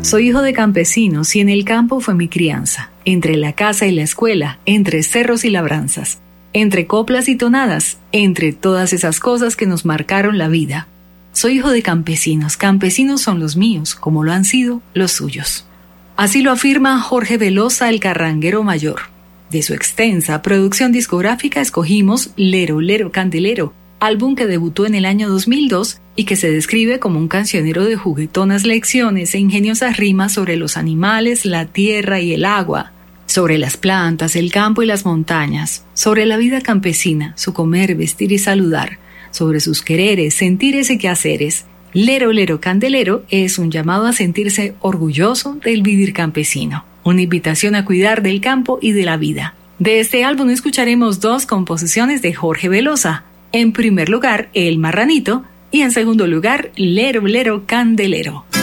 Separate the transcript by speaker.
Speaker 1: Soy hijo de campesinos y en el campo fue mi crianza, entre la casa y la escuela, entre cerros y labranzas, entre coplas y tonadas, entre todas esas cosas que nos marcaron la vida. Soy hijo de campesinos, campesinos son los míos, como lo han sido los suyos. Así lo afirma Jorge Velosa, el carranguero mayor. De su extensa producción discográfica escogimos Lero, Lero, Candelero, álbum que debutó en el año 2002 y que se describe como un cancionero de juguetonas lecciones e ingeniosas rimas sobre los animales, la tierra y el agua, sobre las plantas, el campo y las montañas, sobre la vida campesina, su comer, vestir y saludar, sobre sus quereres, sentires y quehaceres. Lero, Lero, Candelero es un llamado a sentirse orgulloso del vivir campesino, una invitación a cuidar del campo y de la vida. De este álbum escucharemos 2 composiciones de Jorge Velosa. En primer lugar, El Marranito, y en segundo lugar, Lero, Lero, Candelero.